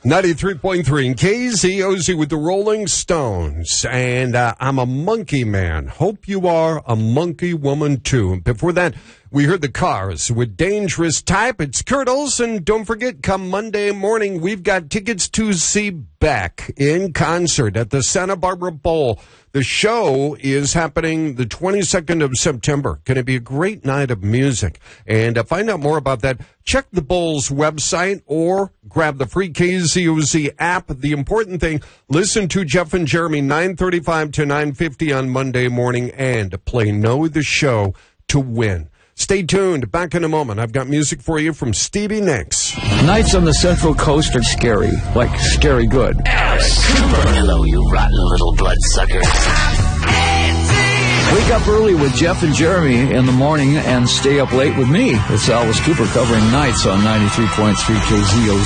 93.3 in KZOZ with the Rolling Stones. And I'm a monkey man. Hope you are a monkey woman, too. Before that, we heard the Cars with Dangerous Type. It's Kurt Olsen. Don't forget, come Monday morning, we've got tickets to see Beck in concert at the Santa Barbara Bowl. The show is happening the 22nd of September. Going to be a great night of music. And to find out more about that, check the Bowl's website or grab the free KZOZ app. The important thing, listen to Jeff and Jeremy 9:35 to 9:50 on Monday morning and play Know the Show to win. Stay tuned. Back in a moment. I've got music for you from Stevie Nicks. Nights on the Central Coast are scary, like scary good. Alice Cooper. Hello, you rotten little bloodsuckers. Wake up early with Jeff and Jeremy in the morning and stay up late with me. It's Alice Cooper covering Nights on 93.3 KZOZ.